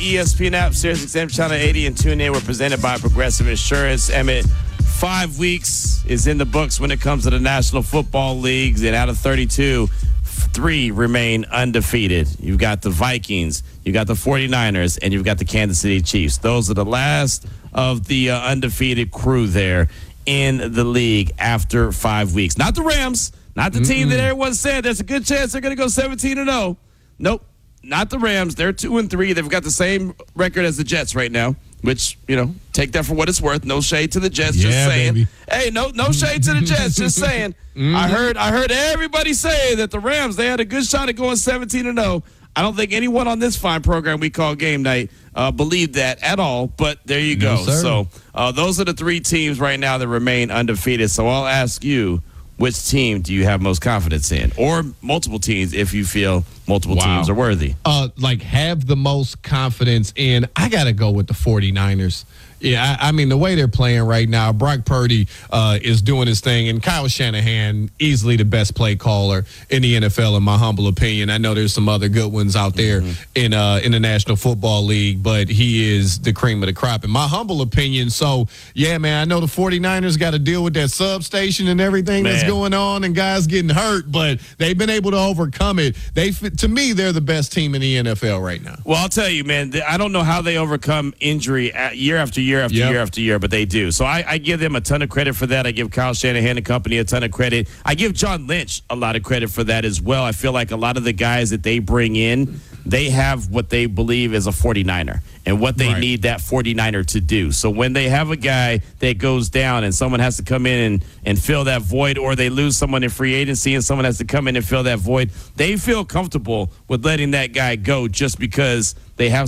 ESPN app, SiriusXM Channel 80, and tune in. We're presented by Progressive Insurance. Emmett, 5 weeks is in the books when it comes to the National Football Leagues, and out of 32, 3 remain undefeated. You've got the Vikings, you've got the 49ers, and you've got the Kansas City Chiefs. Those are the last of the undefeated crew there in the league after 5 weeks. Not the Rams, not the team that everyone said there's a good chance they're going to go 17-0. Nope. Not the Rams. They're 2-3. They've got the same record as the Jets right now, which, take that for what it's worth. No shade to the Jets. Just saying. Baby. Hey, no shade to the Jets. Just saying. I heard everybody say that the Rams, they had a good shot at going 17-0. I don't think anyone on this fine program we call Game Night believed that at all, but there you go. No, so those are the 3 teams right now that remain undefeated. So I'll ask you, which team do you have most confidence in? Or multiple teams if you feel multiple teams are worthy. Have the most confidence in, I got to go with the 49ers. Yeah, I mean, the way they're playing right now, Brock Purdy is doing his thing, and Kyle Shanahan, easily the best play caller in the NFL, in my humble opinion. I know there's some other good ones out there in the National Football League, but he is the cream of the crop, in my humble opinion. So, yeah, man, I know the 49ers got to deal with that substation and everything that's going on and guys getting hurt, but they've been able to overcome it. To me, they're the best team in the NFL right now. Well, I'll tell you, man, I don't know how they overcome injury year after year after year, but they do. So I give them a ton of credit for that. I give Kyle Shanahan and company a ton of credit. I give John Lynch a lot of credit for that as well. I feel like a lot of the guys that they bring in, they have what they believe is a 49er and what they need that 49er to do. So when they have a guy that goes down and someone has to come in and fill that void, or they lose someone in free agency and someone has to come in and fill that void, they feel comfortable with letting that guy go just because they have